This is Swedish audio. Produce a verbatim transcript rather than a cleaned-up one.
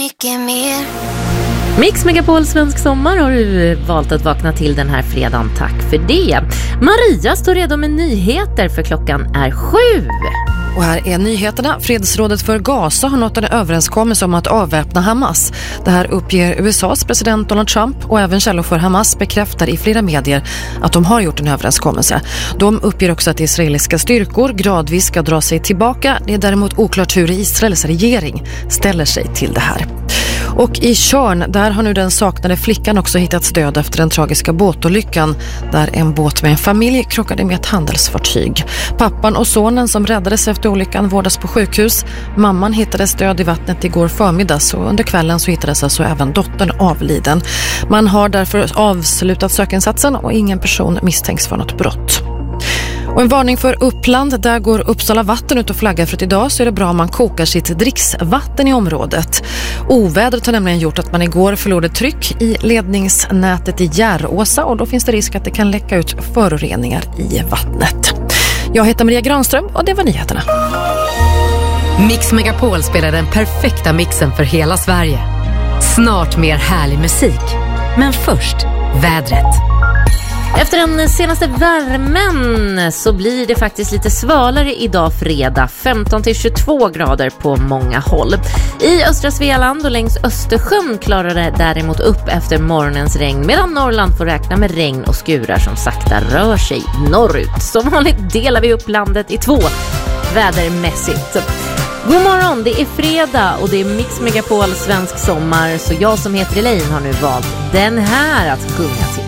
Mycket mer. Mix Megapol Svensk sommar har du valt att vakna till den här fredagen. Tack för det. Maria står redo med nyheter för klockan är sju. Och här är nyheterna. Fredsrådet för Gaza har nått en överenskommelse om att avväpna Hamas. Det här uppger U S A:s president Donald Trump, och även källor för Hamas bekräftar i flera medier att de har gjort en överenskommelse. De uppger också att israeliska styrkor gradvis ska dra sig tillbaka. Det är däremot oklart hur Israels regering ställer sig till det här. Och i Tjörn, där har nu den saknade flickan också hittat stöd efter den tragiska båtolyckan där en båt med en familj krockade med ett handelsfartyg. Pappan och sonen som räddades efter olyckan vårdas på sjukhus. Mamman hittades död i vattnet igår förmiddags, och under kvällen så hittades alltså även dottern avliden. Man har därför avslutat sökinsatsen och ingen person misstänks för något brott. Och en varning för Uppland, där går Uppsala vatten ut och flaggar för att idag så är det bra om man kokar sitt dricksvatten i området. Ovädret har nämligen gjort att man igår förlorade tryck i ledningsnätet i Järråsa, och då finns det risk att det kan läcka ut föroreningar i vattnet. Jag heter Maria Granström och det var nyheterna. Mix Megapol spelar den perfekta mixen för hela Sverige. Snart mer härlig musik. Men först, vädret. Efter den senaste värmen så blir det faktiskt lite svalare idag fredag, femton till tjugotvå grader på många håll. I östra Svealand och längs Östersjön klarar det däremot upp efter morgonens regn, medan Norrland får räkna med regn och skurar som sakta rör sig norrut. Som vanligt delar vi upp landet i två vädermässigt. God morgon, det är fredag och det är Mix Megapol Svensk sommar, så jag som heter Elaine har nu valt den här att sjunga till.